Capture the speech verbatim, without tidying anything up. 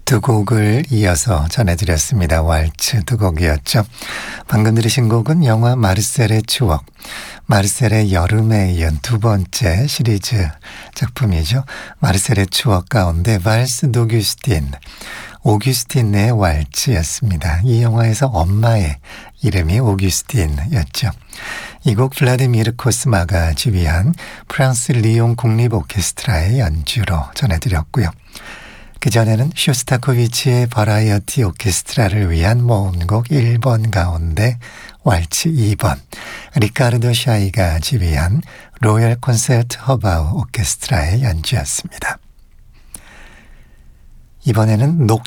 두 곡을 이어서 전해드렸습니다. 왈츠 두 곡이었죠. 방금 들으신 곡은 영화 마르셀의 추억, 마르셀의 여름에 이은 두 번째 시리즈 작품이죠. 마르셀의 추억 가운데 발스 도규스틴, 오규스틴의 왈츠였습니다. 이 영화에서 엄마의 이름이 오규스틴이었죠. 이 곡 블라디미르 코스마가 지휘한 프랑스 리옹 국립 오케스트라의 연주로 전해드렸고요. 그전에는 쇼스타코비치의 버라이어티 오케스트라를 위한 모음곡 일 번 가운데 왈츠 이 번, 리카르도 샤이가 지휘한 로열 콘서트 허바우 오케스트라의 연주였습니다. 이번에는 녹